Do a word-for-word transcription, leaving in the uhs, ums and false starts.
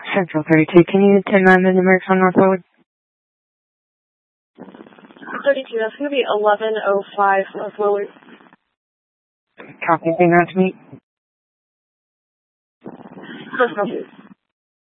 Central thirty-two, can you ten nine the numerics on North Forward? thirty-two, that's going to be eleven oh five North Willard. Copy, bring that to me. First,